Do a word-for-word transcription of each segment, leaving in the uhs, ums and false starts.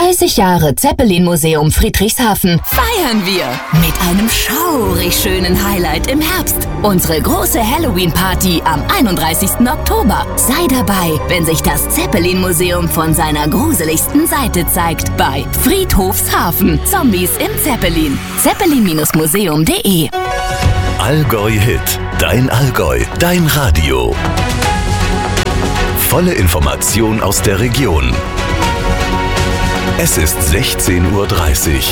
dreißig Jahre Zeppelin-Museum Friedrichshafen feiern wir mit einem schaurig schönen Highlight im Herbst. Unsere große Halloween-Party am einunddreißigsten Oktober. Sei dabei, wenn sich das Zeppelin-Museum von seiner gruseligsten Seite zeigt bei Friedhofshafen. Zombies im Zeppelin. zeppelin Museum punkt de Allgäu Hit. Dein Allgäu. Dein Radio. Volle Information aus der Region. Es ist sechzehn Uhr dreißig.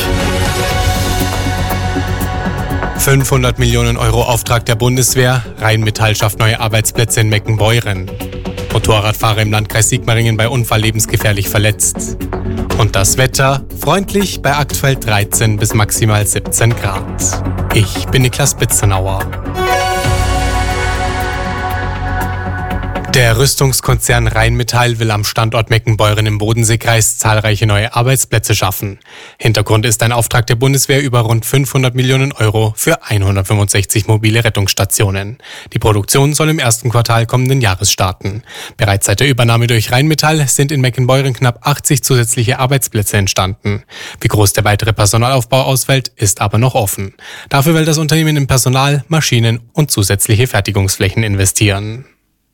fünfhundert Millionen Euro Auftrag der Bundeswehr. Rheinmetall schafft neue Arbeitsplätze in Meckenbeuren. Motorradfahrer im Landkreis Sigmaringen bei Unfall lebensgefährlich verletzt. Und das Wetter freundlich bei aktuell dreizehn bis maximal siebzehn Grad. Ich bin Niklas Bitzenauer. Der Rüstungskonzern Rheinmetall will am Standort Meckenbeuren im Bodenseekreis zahlreiche neue Arbeitsplätze schaffen. Hintergrund ist ein Auftrag der Bundeswehr über rund fünfhundert Millionen Euro für hundertfünfundsechzig mobile Rettungsstationen. Die Produktion soll im ersten Quartal kommenden Jahres starten. Bereits seit der Übernahme durch Rheinmetall sind in Meckenbeuren knapp achtzig zusätzliche Arbeitsplätze entstanden. Wie groß der weitere Personalaufbau ausfällt, ist aber noch offen. Dafür will das Unternehmen in Personal, Maschinen und zusätzliche Fertigungsflächen investieren.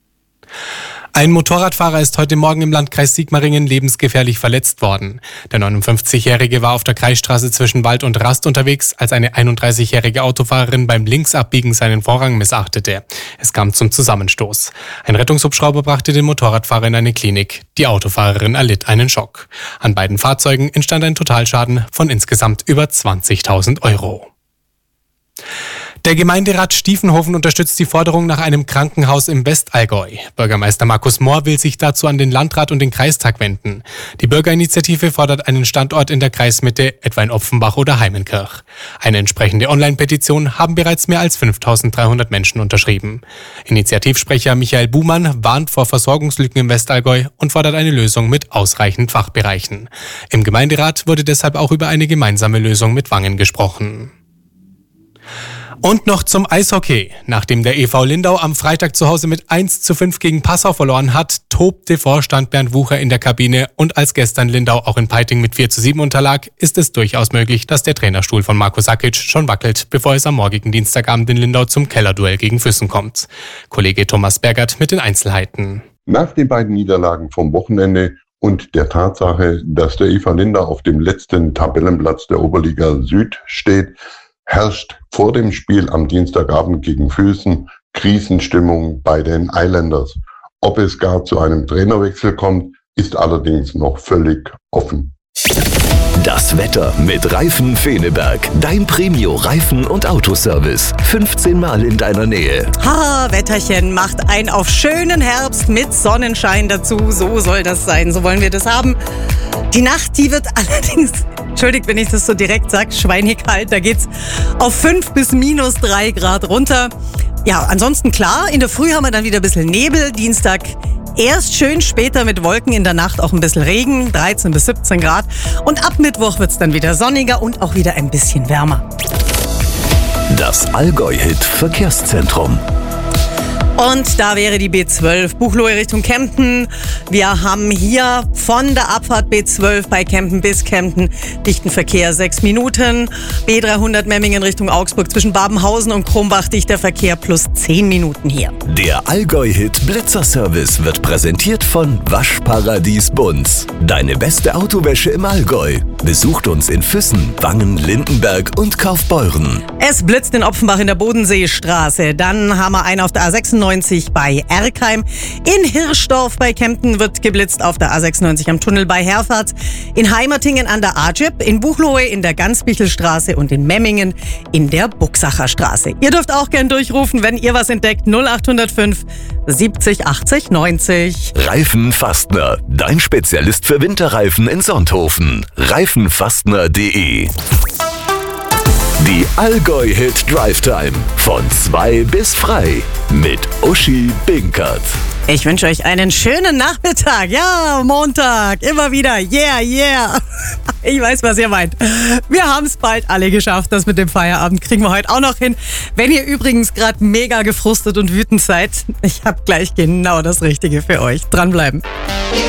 Ein Motorradfahrer ist heute Morgen im Landkreis Sigmaringen lebensgefährlich verletzt worden. Der neunundfünfzigjährige war auf der Kreisstraße zwischen Wald und Rast unterwegs, als eine einunddreißigjährige Autofahrerin beim Linksabbiegen seinen Vorrang missachtete. Es kam zum Zusammenstoß. Ein Rettungshubschrauber brachte den Motorradfahrer in eine Klinik. Die Autofahrerin erlitt einen Schock. An beiden Fahrzeugen entstand ein Totalschaden von insgesamt über zwanzigtausend Euro. Der Gemeinderat Stiefenhofen unterstützt die Forderung nach einem Krankenhaus im Westallgäu. Bürgermeister Markus Mohr will sich dazu an den Landrat und den Kreistag wenden. Die Bürgerinitiative fordert einen Standort in der Kreismitte, etwa in Opfenbach oder Heimenkirch. Eine entsprechende Online-Petition haben bereits mehr als fünftausenddreihundert Menschen unterschrieben. Initiativsprecher Michael Buhmann warnt vor Versorgungslücken im Westallgäu und fordert eine Lösung mit ausreichend Fachbereichen. Im Gemeinderat wurde deshalb auch über eine gemeinsame Lösung mit Wangen gesprochen. Und noch zum Eishockey. Nachdem der E V Lindau am Freitag zu Hause mit eins zu fünf gegen Passau verloren hat, tobte Vorstand Bernd Wucher in der Kabine, und als gestern Lindau auch in Peiting mit vier zu sieben unterlag, ist es durchaus möglich, dass der Trainerstuhl von Marko Sakic schon wackelt, bevor es am morgigen Dienstagabend in Lindau zum Kellerduell gegen Füssen kommt. Kollege Thomas Bergert mit den Einzelheiten. Nach den beiden Niederlagen vom Wochenende und der Tatsache, dass der E V Lindau auf dem letzten Tabellenplatz der Oberliga Süd steht, herrscht vor dem Spiel am Dienstagabend gegen Füssen Krisenstimmung bei den Islanders. Ob es gar zu einem Trainerwechsel kommt, ist allerdings noch völlig offen. Das Wetter mit Reifen Feneberg. Dein Premio-Reifen- und Autoservice. fünfzehn Mal in deiner Nähe. Ha, Wetterchen macht ein auf schönen Herbst mit Sonnenschein dazu. So soll das sein, so wollen wir das haben. Die Nacht, die wird allerdings, entschuldigt, wenn ich das so direkt sage, schweinekalt. Da geht's auf fünf bis minus drei Grad runter. Ja, ansonsten klar, in der Früh haben wir dann wieder ein bisschen Nebel. Dienstag erst schön, später mit Wolken, in der Nacht auch ein bisschen Regen, dreizehn bis siebzehn Grad. Und ab Mittwoch wird's dann wieder sonniger und auch wieder ein bisschen wärmer. Das Allgäu-Hit Verkehrszentrum. Und da wäre die B zwölf, Buchloe Richtung Kempten. Wir haben hier von der Abfahrt B zwölf bei Kempten bis Kempten dichten Verkehr sechs Minuten. B dreihundert Memmingen Richtung Augsburg zwischen Babenhausen und Krumbach dichter Verkehr plus zehn Minuten hier. Der Allgäu-Hit Blitzerservice wird präsentiert von Waschparadies Bunz. Deine beste Autowäsche im Allgäu. Besucht uns in Füssen, Wangen, Lindenberg und Kaufbeuren. Es blitzt in Opfenbach in der Bodenseestraße. Dann haben wir einen auf der A sechsundneunzig bei Erkheim. In Hirschdorf bei Kempten wird geblitzt auf der A sechsundneunzig am Tunnel bei Herfahrt. In Heimertingen an der A J I P, in Buchloe in der Gansbichelstraße und in Memmingen in der Buchsacher Straße. Ihr dürft auch gern durchrufen, wenn ihr was entdeckt. null acht null fünf siebzig achtzig neunzig. Reifenfastner, dein Spezialist für Winterreifen in Sonthofen. reifenfastner punkt de. Die Allgäu-Hit Drive Time von zwei bis frei mit Uschi Binkert. Ich wünsche euch einen schönen Nachmittag. Ja, Montag, immer wieder. Yeah, yeah. Ich weiß, was ihr meint. Wir haben es bald alle geschafft. Das mit dem Feierabend kriegen wir heute auch noch hin. Wenn ihr übrigens gerade mega gefrustet und wütend seid, ich habe gleich genau das Richtige für euch. Dranbleiben.